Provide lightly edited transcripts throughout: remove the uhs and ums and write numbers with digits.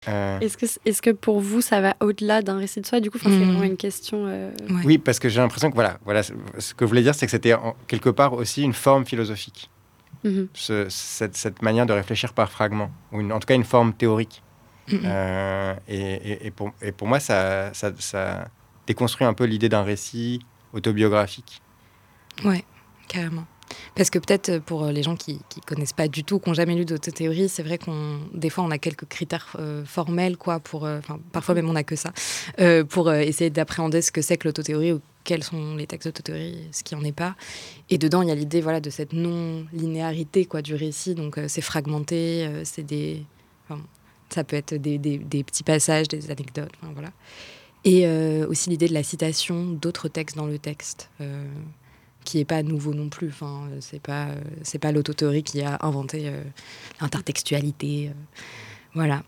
Est-ce que pour vous, ça va au-delà d'un récit de soi? Du coup, c'est vraiment une question... Ouais. Oui, parce que j'ai l'impression que voilà, ce que je voulais dire, c'est que c'était quelque part aussi une forme philosophique. Cette manière de réfléchir par fragments, ou en tout cas une forme théorique. Et pour moi, ça déconstruit un peu l'idée d'un récit autobiographique. Ouais, carrément. Parce que peut-être pour les gens qui connaissent pas du tout, qui n'ont jamais lu d'autothéorie, c'est vrai des fois on a quelques critères formels, quoi, parfois même on n'a que ça, pour essayer d'appréhender ce que c'est que l'autothéorie ou quels sont les textes d'autothéorie, ce qui en est pas. Et dedans, il y a l'idée de cette non-linéarité, quoi, du récit. Donc c'est fragmenté, ça peut être des petits passages, des anecdotes, voilà. Et aussi l'idée de la citation d'autres textes dans le texte. Qui n'est pas nouveau non plus. C'est pas l'autothéorie qui a inventé l'intertextualité. Voilà.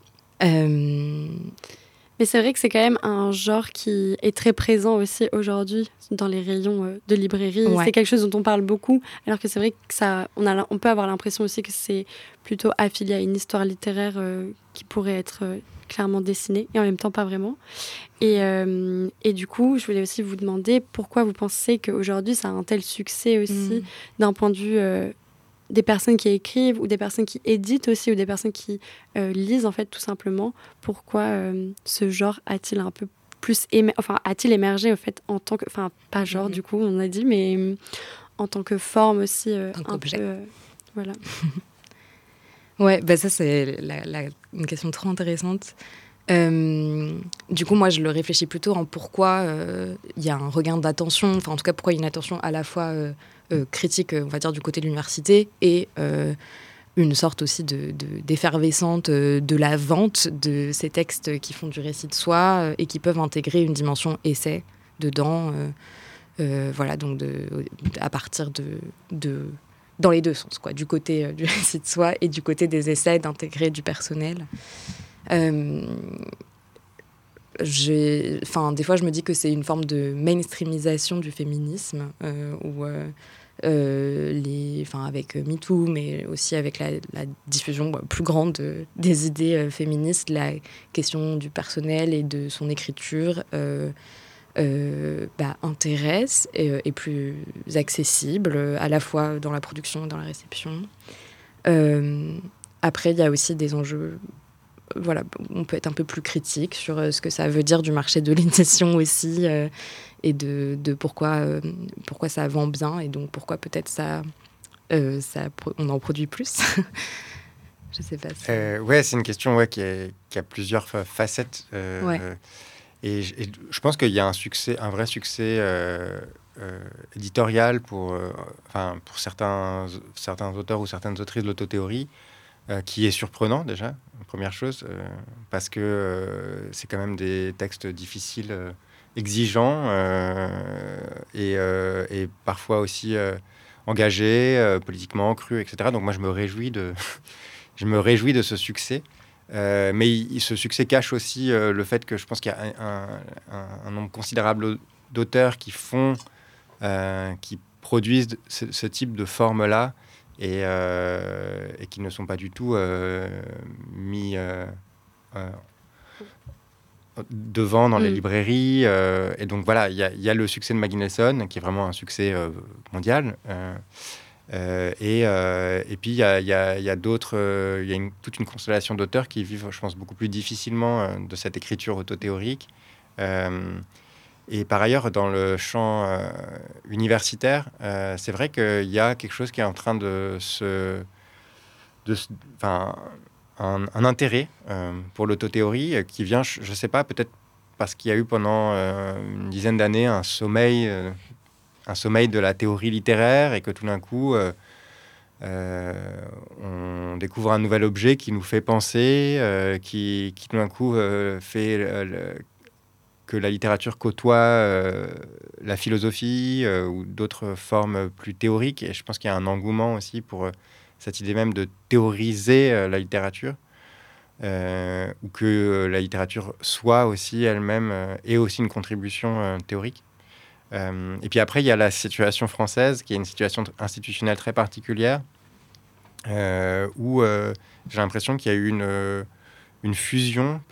Mais c'est vrai que c'est quand même un genre qui est très présent aussi aujourd'hui dans les rayons de librairie. Ouais. C'est quelque chose dont on parle beaucoup, alors que c'est vrai que on peut avoir l'impression aussi que c'est plutôt affilié à une histoire littéraire qui pourrait être clairement dessinée, et en même temps pas vraiment. Et du coup, je voulais aussi vous demander pourquoi vous pensez qu'aujourd'hui ça a un tel succès aussi d'un point de vue des personnes qui écrivent ou des personnes qui éditent aussi ou des personnes qui lisent en fait tout simplement. Pourquoi ce genre a-t-il un peu plus a-t-il émergé en fait en tant que, pas genre du coup on a dit, mais en tant que forme aussi un peu voilà. Ouais, ça c'est une question trop intéressante. Du coup, moi, je le réfléchis plutôt en pourquoi il y a un regain d'attention, en tout cas, pourquoi il y a une attention à la fois critique, on va dire, du côté de l'université et une sorte aussi d'effervescente de la vente de ces textes qui font du récit de soi et qui peuvent intégrer une dimension essai dedans. Voilà, donc à partir dans les deux sens, quoi, du côté du récit de soi et du côté des essais d'intégrer du personnel. Des fois, je me dis que c'est une forme de mainstreamisation du féminisme, avec MeToo, mais aussi avec la diffusion plus grande des idées féministes, la question du personnel et de son écriture intéresse et plus accessible, à la fois dans la production et dans la réception. Après, il y a aussi des enjeux... Voilà, on peut être un peu plus critique sur ce que ça veut dire du marché de l'édition aussi et de pourquoi ça vend bien et donc pourquoi peut-être on en produit plus. Je sais pas si... c'est une question qui a plusieurs facettes. Et je pense qu'il y a un vrai succès éditorial pour certains auteurs ou certaines autrices de l'autothéorie, qui est surprenant déjà, première chose, parce que c'est quand même des textes difficiles, exigeants et parfois aussi engagés, politiquement crus, etc. Donc moi je me réjouis de ce succès. Mais ce succès cache aussi le fait que je pense qu'il y a un nombre considérable d'auteurs qui produisent ce type de forme-là et qui ne sont pas du tout mis devant dans les librairies. Et donc voilà, il y a le succès de Maggie Nelson, qui est vraiment un succès mondial. Et puis il y a d'autres, il y a toute une constellation d'auteurs qui vivent, je pense, beaucoup plus difficilement de cette écriture autothéorique. Et par ailleurs, dans le champ universitaire, c'est vrai qu'il y a quelque chose qui est en train un intérêt pour l'autothéorie qui vient, je ne sais pas, peut-être parce qu'il y a eu pendant une dizaine d'années un sommeil de la théorie littéraire et que tout d'un coup, on découvre un nouvel objet qui nous fait penser, qui tout d'un coup fait que la littérature côtoie la philosophie ou d'autres formes plus théoriques. Et je pense qu'il y a un engouement aussi pour cette idée même de théoriser la littérature, ou que la littérature soit aussi elle-même et aussi une contribution théorique. Et puis après, il y a la situation française, qui est une situation institutionnelle très particulière, où j'ai l'impression qu'il y a eu une fusion